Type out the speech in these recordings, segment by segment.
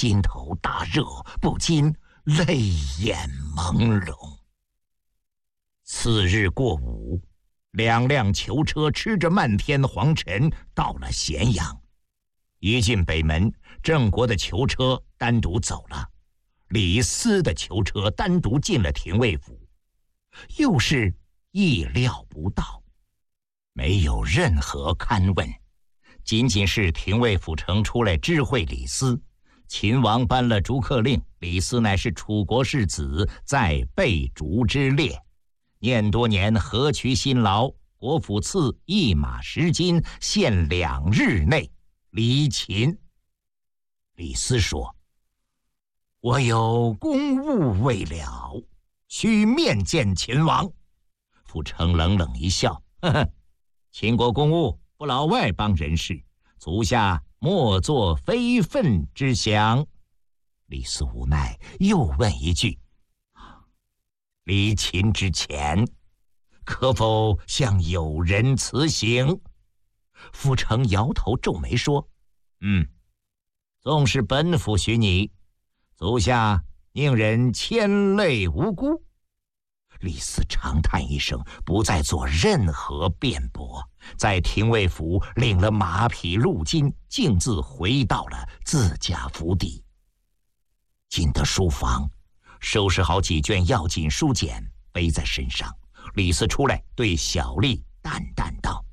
心头大热，不禁泪眼朦胧。次日过午，2辆囚车吃着漫天黄尘到了咸阳。一进北门，郑国的囚车单独走了，李斯的囚车单独进了廷尉府。又是意料不到，没有任何勘问，仅仅是廷尉府丞出来知会李斯，秦王颁了逐客令，李斯乃是楚国世子，在被逐之列。念多年，何其辛劳，国府赐1马10金，限2日内离秦。李斯说：“我有公务未了，须面见秦王。”府丞冷冷一笑：“呵呵，秦国公务不劳外邦人士，足下莫作非分之想。”李斯无奈，又问一句：“离秦之前，可否向友人辞行？”府丞摇头皱眉说：“纵是本府许你，足下宁忍牵累无辜。”李斯长叹一声，不再做任何辩驳，在廷尉府领了马匹鹿金，径自回到了自家府邸。进得书房，收拾好几卷要紧书简，背在身上。李斯出来对小吏淡淡道：“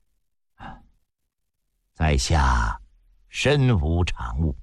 在下身无长物，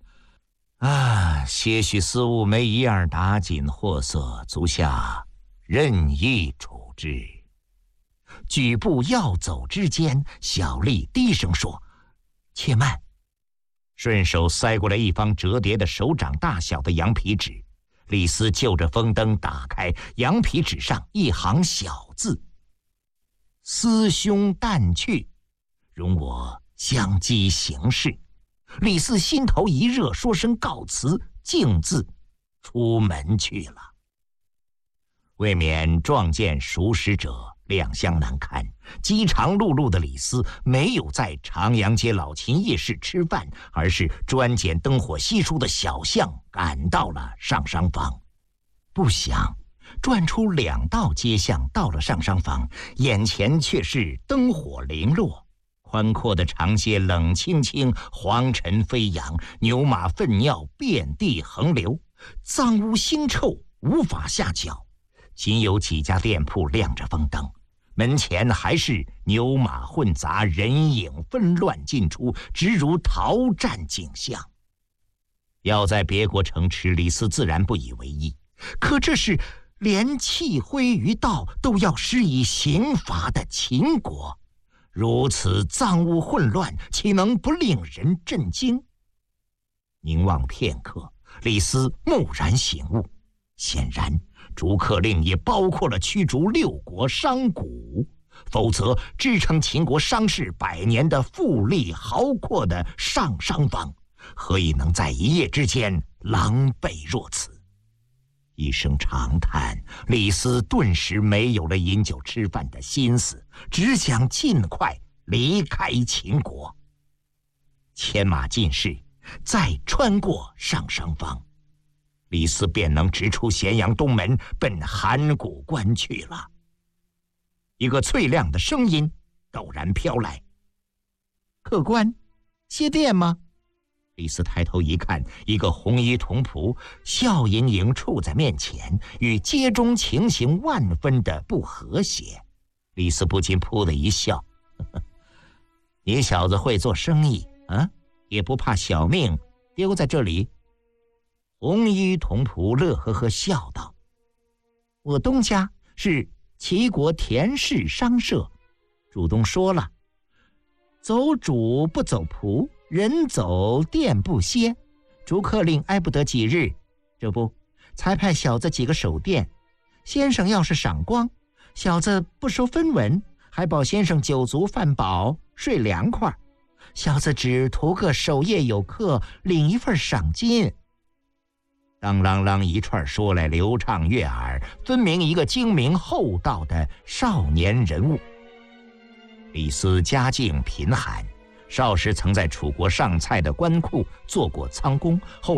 些许私务没一样打紧货色，足下任意处置。”举步要走之间，小吏低声说：“且慢。”顺手塞过来一方折叠的手掌大小的羊皮纸。李斯就着风灯打开，羊皮纸上一行小字：“思兄旦去，容我相机行事。”李斯心头一热，说声告辞，径自出门去了。为免撞见熟识者，两相难堪，饥肠辘辘的李斯没有在长阳街老秦夜市吃饭，而是专拣灯火稀疏的小巷，赶到了上商房。不想转出2道街巷，到了上商房，眼前却是灯火零落，宽阔的长街冷清清，黄尘飞扬，牛马粪尿遍地横流，脏污腥臭，无法下脚。仅有几家店铺亮着风灯，门前还是牛马混杂，人影纷乱进出，直如逃战景象。要在别国城池，李斯自然不以为意，可这是连弃灰于道都要施以刑罚的秦国，如此脏污混乱，岂能不令人震惊？凝望片刻，李斯蓦然醒悟，显然逐客令也包括了驱逐6国商贾，否则支撑秦国商事100年的富丽豪阔的上商坊，何以能在一夜之间狼狈若此？一声长叹，李斯顿时没有了饮酒吃饭的心思，只想尽快离开秦国。牵马进市，再穿过上商坊，李斯便能直出咸阳东门，奔函谷关去了。一个脆亮的声音陡然飘来：“客官，歇殿吗？”李斯抬头一看，一个红衣童仆笑盈盈处在面前，与街中情形万分的不和谐。李斯不禁扑的一笑：“你小子会做生意啊，也不怕小命丢在这里？”红衣童仆乐呵呵笑道：“我东家是齐国田氏商社，主动说了，走主不走仆，人走店不歇，逐客令挨不得几日，这不才派小子几个守店。先生要是赏光，小子不收分文，还保先生酒足饭饱，睡凉快。小子只图个守夜有客，领一份赏金。”当啷啷一串说来流畅悦耳，分明一个精明厚道的少年人物。李斯家境贫寒，少时曾在楚国上蔡的官库做过仓工，后